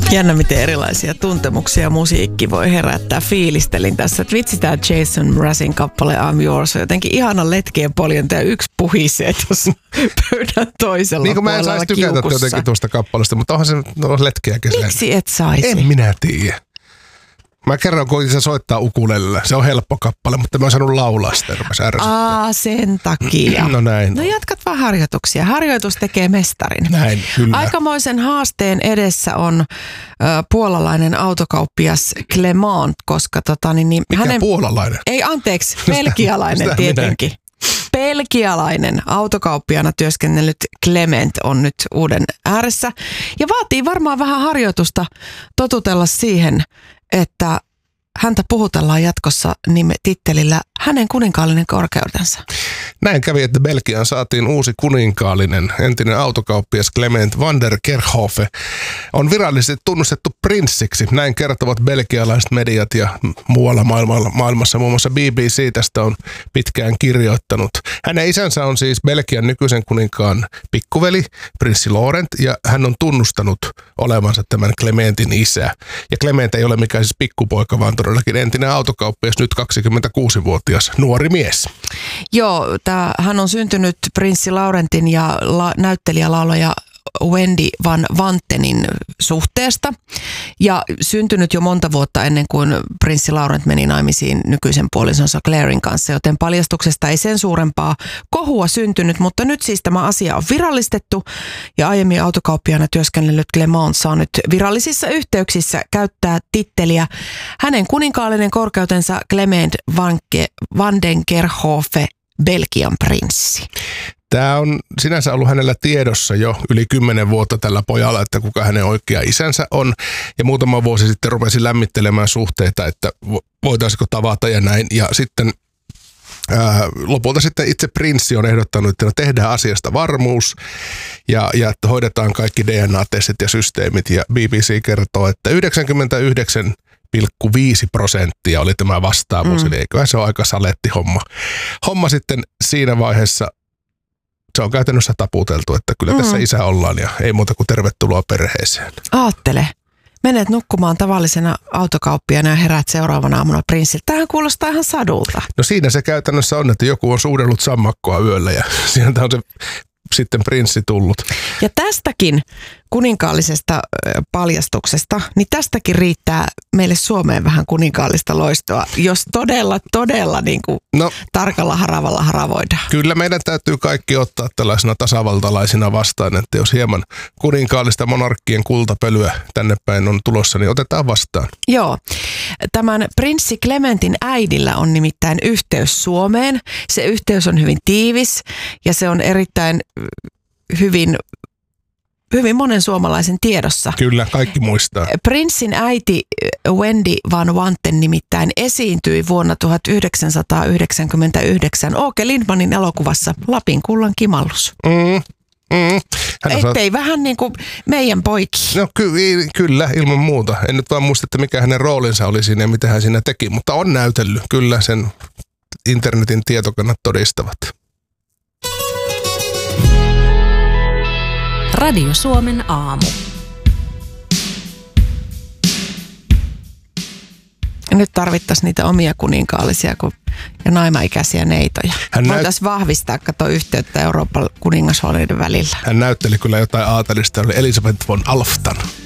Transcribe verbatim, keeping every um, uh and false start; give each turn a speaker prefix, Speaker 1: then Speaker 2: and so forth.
Speaker 1: Jännä, miten erilaisia tuntemuksia musiikki voi herättää. Fiilistelin tässä, että vitsi tää Jason Mrazin kappale I'm Yours on jotenkin ihana letkien poljonta ja yksi puhisee tuossa pöydän toisella
Speaker 2: niin kuin mä en
Speaker 1: puolella
Speaker 2: saisi tykätä
Speaker 1: kiukussa.
Speaker 2: jotenkin tuosta kappaleesta, mutta onhan se no, letkeäkin.
Speaker 1: Miksi et saisi?
Speaker 2: En minä tiedä. Mä kerron, kun se soittaa ukulelellä. Se on helppo kappale, mutta mä oon saanut laulaa sitä.
Speaker 1: Aa, sen takia.
Speaker 2: No näin.
Speaker 1: No jatkat vaan harjoituksia. Harjoitus tekee mestarin.
Speaker 2: Näin, kyllä.
Speaker 1: Aikamoisen haasteen edessä on ö, puolalainen autokauppias Clement, koska tota, niin, niin
Speaker 2: Mikä
Speaker 1: hänen...
Speaker 2: puolalainen?
Speaker 1: Ei, anteeksi, belgialainen
Speaker 2: sitä
Speaker 1: tietenkin. Belgialainen autokauppiana työskennellyt Clement on nyt uuden ääressä ja vaatii varmaan vähän harjoitusta totutella siihen, että häntä puhutellaan jatkossa nime tittelillä hänen kuninkaallinen korkeutensa.
Speaker 2: Näin kävi, että Belgiaan saatiin uusi kuninkaallinen. Entinen autokauppias Clement van der Kerkhofe on virallisesti tunnustettu prinssiksi. Näin kertovat belgialaiset mediat ja muualla maailmassa. Muun muassa B B C tästä on pitkään kirjoittanut. Hänen isänsä on siis Belgian nykyisen kuninkaan pikkuveli, prinssi Laurent, ja hän on tunnustanut olevansa tämän Clementin isä. Ja Clement ei ole mikään siis pikkupoika, vaan todellakin entinen autokauppias, nyt kaksikymmentäkuusivuotias nuori mies.
Speaker 1: Joo, tää, hän on syntynyt prinssi Laurentin ja la, näyttelijälaulaja Wendy van Wantenin suhteesta ja syntynyt jo monta vuotta ennen kuin prinssi Laurent meni naimisiin nykyisen puolisonsa Clairen kanssa, joten paljastuksesta ei sen suurempaa kohua syntynyt, mutta nyt siis tämä asia on virallistettu ja aiemmin autokauppiaana työskennellyt Clement saa nyt virallisissa yhteyksissä käyttää titteliä hänen kuninkaallinen korkeutensa Clement van den Kerkhofe, Belgian prinssi.
Speaker 2: Tämä on sinänsä ollut hänellä tiedossa jo yli kymmenen vuotta tällä pojalla, että kuka hänen oikea isänsä on. Ja muutama vuosi sitten rupesi lämmittelemään suhteita, että voitaisiko tavata ja näin. Ja sitten ää, lopulta sitten itse prinssi on ehdottanut, että no tehdään asiasta varmuus ja, ja että hoidetaan kaikki D N A-testit ja systeemit. Ja B B C kertoo, että yhdeksänkymmentäyhdeksän pilkku viisi prosenttia oli tämä vastaavuus, mm. eli eiköhän se ole aika saletti homma. Homma sitten siinä vaiheessa, se on käytännössä taputeltu, että kyllä tässä mm. isä ollaan ja ei muuta kuin tervetuloa perheeseen.
Speaker 1: Aattele, menet nukkumaan tavallisena autokauppiana ja heräät seuraavana aamuna prinssiltä. Tämähän kuulostaa ihan sadulta.
Speaker 2: No siinä se käytännössä on, että joku on suudellut sammakkoa yöllä ja sieltä on se sitten prinssi tullut.
Speaker 1: Ja tästäkin kuninkaallisesta paljastuksesta, niin tästäkin riittää meille Suomeen vähän kuninkaallista loistoa, jos todella, todella niin kuin no, tarkalla haravalla haravoidaan.
Speaker 2: Kyllä meidän täytyy kaikki ottaa tällaisena tasavaltalaisina vastaan, että jos hieman kuninkaallista monarkkien kultapölyä tänne päin on tulossa, niin otetaan vastaan.
Speaker 1: Joo. Tämän prinssi Clementin äidillä on nimittäin yhteys Suomeen. Se yhteys on hyvin tiivis ja se on erittäin hyvin hyvin monen suomalaisen tiedossa.
Speaker 2: Kyllä, kaikki muistaa.
Speaker 1: Prinssin äiti Wendy van Wanten nimittäin esiintyi vuonna tuhatyhdeksänsataayhdeksänkymmentäyhdeksän Åke Lindmanin elokuvassa Lapin kullan kimallus.
Speaker 2: Mm. Mm.
Speaker 1: Ettei saa... vähän niin kuin meidän poiki.
Speaker 2: No ky- kyllä, ilman muuta. En nyt vaan muista, että mikä hänen roolinsa oli siinä ja mitä hän siinä teki, mutta on näytellyt. Kyllä sen internetin tietokannat todistavat.
Speaker 3: Radio Suomen aamu.
Speaker 1: Nyt tarvittaisiin niitä omia kuninkaallisia ja naimaikäisiä neitoja. Voitaisiin näyt... vahvistaa, kato yhteyttä Euroopan kuningashuoneiden välillä.
Speaker 2: Hän näytteli kyllä jotain aatelista, oli Elisabeth von Alftan.